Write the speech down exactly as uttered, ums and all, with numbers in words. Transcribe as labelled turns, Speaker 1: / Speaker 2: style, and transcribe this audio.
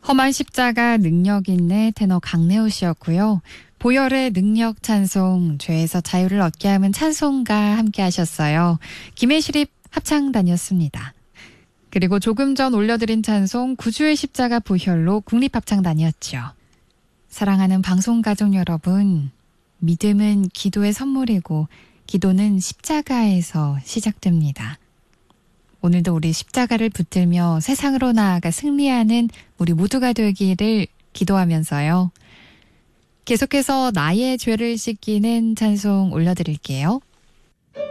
Speaker 1: 험한 십자가 능력 있네 테너 강래호 씨였고요. 보혈의 능력 찬송, 죄에서 자유를 얻게 하는 찬송가 함께 하셨어요. 김해시립 합창단이었습니다. 그리고 조금 전 올려드린 찬송 구주의 십자가 보혈로 국립합창단이었죠. 사랑하는 방송가족 여러분, 믿음은 기도의 선물이고 기도는 십자가에서 시작됩니다. 오늘도 우리 십자가를 붙들며 세상으로 나아가 승리하는 우리 모두가 되기를 기도하면서요. 계속해서 나의 죄를 씻기는 찬송 올려드릴게요.